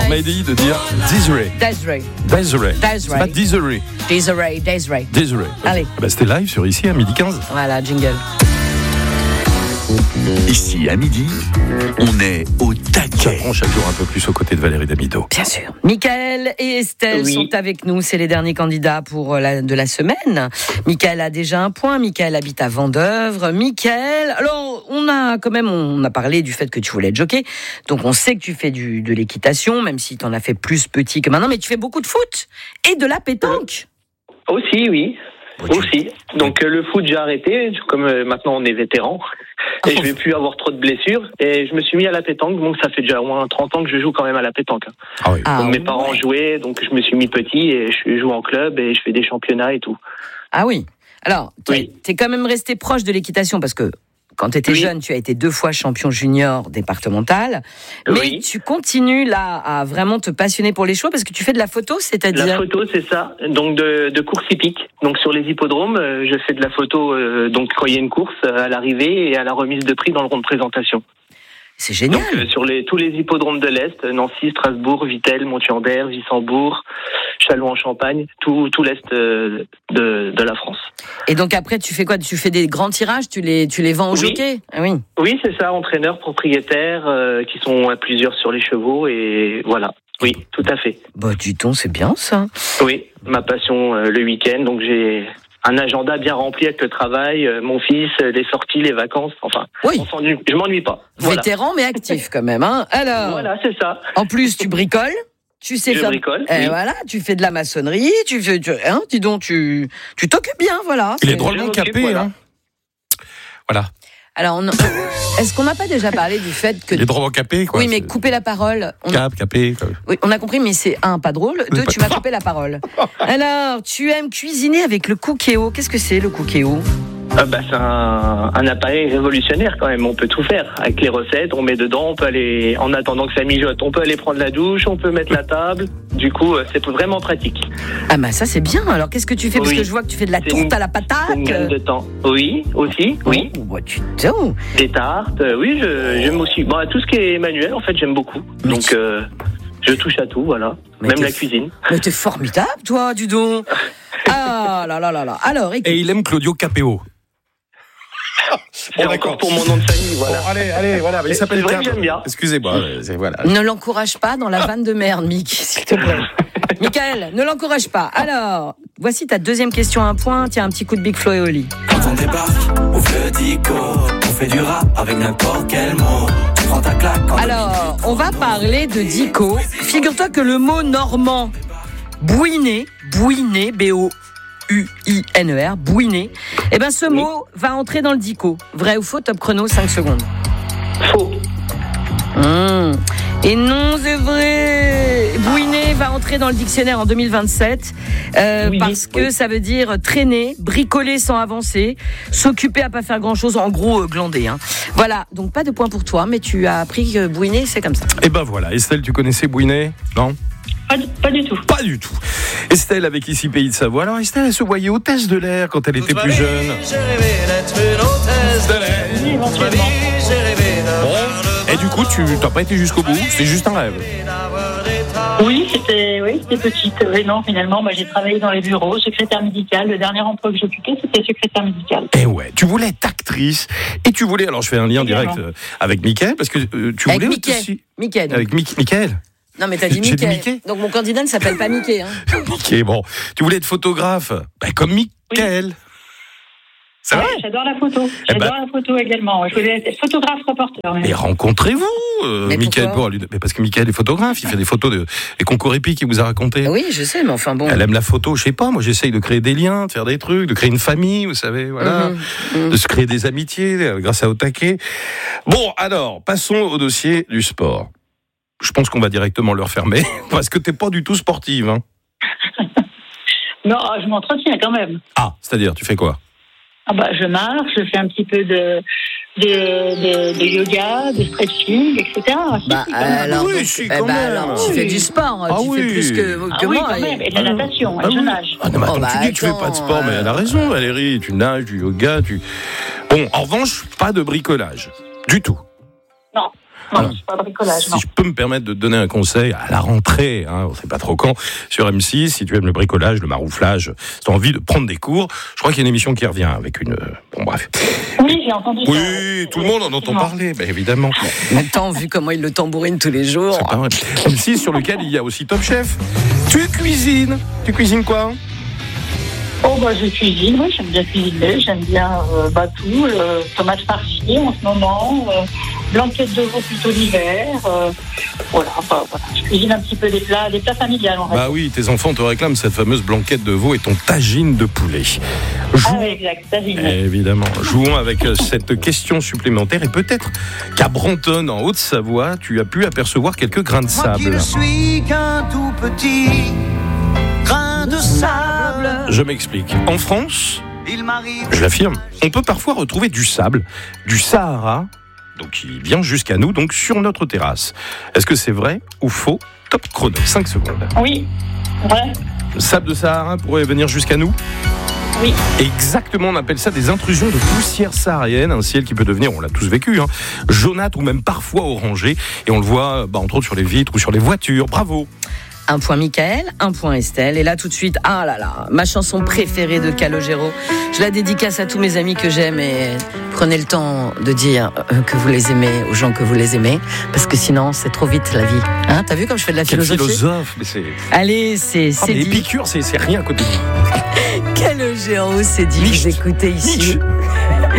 m'avait dit de dire Desiree. C'est pas Desiree. Desiree. Allez. C'était live sur ici à 12h15. Voilà, jingle. Ici, à midi, on est au taquet. J'apprends chaque jour un peu plus aux côtés de Valérie Damido. Bien sûr. Michael et Estelle sont avec nous. C'est les derniers candidats de la semaine. Michael a déjà un point. Michael habite à Vendeuvre. Michael, alors, on a parlé du fait que tu voulais être jockey. Donc, on sait que tu fais de l'équitation, même si tu en as fait plus petit que maintenant. Mais tu fais beaucoup de foot et de la pétanque. Aussi, oui. Aussi. Donc le foot, j'ai arrêté, comme maintenant on est vétéran, et je vais plus avoir trop de blessures, et je me suis mis à la pétanque, donc ça fait déjà au moins 30 ans que je joue quand même à la pétanque. Ah oui. Donc mes parents jouaient, donc je me suis mis petit, et je joue en club, et je fais des championnats et tout. Ah oui. Alors, t'es quand même resté proche de l'équitation, parce que quand tu étais jeune, tu as été 2 fois champion junior départemental. Mais tu continues là à vraiment te passionner pour les chevaux parce que tu fais de la photo, c'est-à-dire... La photo, c'est ça. Donc de course hippique. Donc sur les hippodromes, je fais de la photo donc quand il y a une course à l'arrivée et à la remise de prix dans le rond de présentation. C'est génial. Donc sur tous les hippodromes de l'Est, Nancy, Strasbourg, Vittel, Montier-en-Der, Wissembourg, Châlons-en-Champagne, tout l'Est de la France. Et donc après, tu fais quoi ? Tu fais des grands tirages, tu les vends aux jockeys ? Ah oui. Oui, c'est ça, entraîneurs, propriétaires, qui sont à plusieurs sur les chevaux, et voilà. Oui, tout à fait. Bah, dis donc, c'est bien ça. Oui, ma passion le week-end, donc j'ai un agenda bien rempli avec le travail, mon fils, les sorties, les vacances, enfin, je m'ennuie pas. Voilà. Vétéran mais actif quand même, hein. Alors. Voilà, c'est ça. En plus, tu bricoles. Tu sais faire. Bricole. Voilà, tu fais de la maçonnerie, dis donc, tu t'occupes bien, voilà. Il est drôlement capé, hein. Voilà. Alors, est-ce qu'on n'a pas déjà parlé du fait que... Il est drôlement capé, quoi. Oui, mais couper la parole... Capé. Oui, on a compris, mais c'est pas drôle. 2, tu m'as coupé la parole. Alors, tu aimes cuisiner avec le Cookéo. Qu'est-ce que c'est, le Cookéo ? C'est un appareil révolutionnaire quand même, on peut tout faire. Avec les recettes, on met dedans, on peut aller, en attendant que ça mijote, on peut aller prendre la douche, on peut mettre la table. Du coup, c'est vraiment pratique. Ah bah ça c'est bien, alors qu'est-ce que tu fais ? Parce que je vois que tu fais de la tourte à la patate. C'est une gagne de temps. Oui, aussi, oui. Des tartes, oui, j'aime aussi. Bon, tout ce qui est manuel, en fait, j'aime beaucoup. Donc, je touche à tout, voilà. Même la cuisine. Mais t'es formidable, toi, du don. Ah là là là là. Alors, écoute. Et il aime Claudio Capéo. C'est encore pour mon nom de famille, voilà. Allez, voilà. Il s'appelle vrai que j'aime bien. Excusez-moi, voilà. Ne l'encourage pas dans la vanne de merde, Mick, s'il te plaît. Michael, ne l'encourage pas. Alors, voici ta deuxième question à un point. Tiens, un petit coup de Big Flo et Oli. Quand on débarque, on fait le dico, on fait du rap avec n'importe quel mot. Tu prends ta claque. Alors, on va parler de dico. Figure-toi que le mot normand, bouiner, B-O-U-I-N-E-R, bouiner, ce mot va entrer dans le dico. Vrai ou faux, top chrono, 5 secondes. Faux. Et non, c'est vrai. Bouiner va entrer dans le dictionnaire en 2027 parce que ça veut dire traîner, bricoler sans avancer, s'occuper à pas faire grand-chose, en gros glander. Hein. Voilà, donc pas de point pour toi, mais tu as appris que bouiner, c'est comme ça. Et ben voilà, Estelle, tu connaissais bouiner ? Non ? Pas du tout. Pas du tout. Estelle avec ici Pays de Savoie. Alors Estelle, elle se voyait hôtesse de l'air quand elle était plus jeune. J'ai rêvé d'être une hôtesse de l'air. Oui, éventuellement. J'ai rêvé Et du coup, tu n'as pas été jusqu'au bout ? C'était juste un rêve. Oui, c'était petite. Oui, non, finalement, j'ai travaillé dans les bureaux, secrétaire médicale. Le dernier emploi que j'occupais, c'était secrétaire médicale. Et ouais, tu voulais être actrice et tu voulais. Alors je fais un lien direct avec Mickaël parce que tu voulais aussi. Mickaël. Avec Mickaël. Non, mais t'as dit Mickey. Donc mon candidat ne s'appelle pas Mickey. Hein. Mickey, bon. Tu voulais être photographe, comme Mickaël. Oui. C'est vrai ? J'adore la photo. J'adore la photo également. Je voulais être photographe reporter. Mais rencontrez-vous, Mickaël. Mais parce que Mickaël est photographe, il fait des photos des concours épiques, il vous a raconté. Oui, je sais, mais enfin bon. Elle aime la photo, je sais pas. Moi, j'essaye de créer des liens, de faire des trucs, de créer une famille, vous savez, voilà, de se créer des amitiés grâce à Au Taquet. Bon, alors, passons au dossier du sport. Je pense qu'on va directement le refermer parce que t'es pas du tout sportive. Hein. Non, je m'entretiens quand même. Ah, c'est-à-dire, tu fais quoi ? Je marche, je fais un petit peu de yoga, de stretching, etc. Alors, tu fais du sport, tu fais plus que moi. Quand même, et de la natation, je nage. Ah non, mais attends, tu dis que tu fais pas de sport, mais elle a raison, Valérie. Tu nages, du yoga, Bon, en revanche, pas de bricolage. Du tout. Non. Non, c'est pas bricolage, non. Si je peux me permettre de te donner un conseil à la rentrée, on sait pas trop quand, sur M6, si tu aimes le bricolage, le marouflage, si tu as envie de prendre des cours, je crois qu'il y a une émission qui revient avec une... Bon, bref. Oui, j'ai entendu ça. Oui, tout le monde en entend parler, évidemment. Maintenant, vu comment il le tambourinent tous les jours... C'est pas vrai. M6 sur lequel il y a aussi Top Chef. Tu cuisines quoi ? Oh, je cuisine, oui, j'aime bien cuisiner, j'aime bien tout, tomates farcies en ce moment, blanquettes de veau plutôt l'hiver, voilà, je cuisine un petit peu des plats familiales, on va dire. Oui, tes enfants te réclament cette fameuse blanquette de veau et ton tagine de poulet. Oui, exact, tagine. Évidemment, jouons avec cette question supplémentaire et peut-être qu'à Brantôme, en Haute-Savoie, tu as pu apercevoir quelques grains de sable. Moi qui ne suis qu'un tout petit grain de sable. Je m'explique. En France, je l'affirme, on peut parfois retrouver du sable, du Sahara, donc qui vient jusqu'à nous, donc sur notre terrasse. Est-ce que c'est vrai ou faux ? Top chrono, 5 secondes. Oui, vrai. Le sable de Sahara pourrait venir jusqu'à nous ? Oui. Exactement, on appelle ça des intrusions de poussière saharienne, un ciel qui peut devenir, on l'a tous vécu, jaunâtre ou même parfois orangé, et on le voit entre autres sur les vitres ou sur les voitures. Bravo. 1 point Mickaël, 1 point Estelle. Et là, tout de suite, ma chanson préférée de Calogero. Je la dédicace à tous mes amis que j'aime et prenez le temps de dire que vous les aimez aux gens que vous les aimez, parce que sinon, c'est trop vite la vie. T'as vu comme je fais de la philosophie ? Quel philosophe, mais c'est... Allez, c'est dit. Épicure, c'est rien à côté de... Calogero, c'est dit. Vous écoutez ici.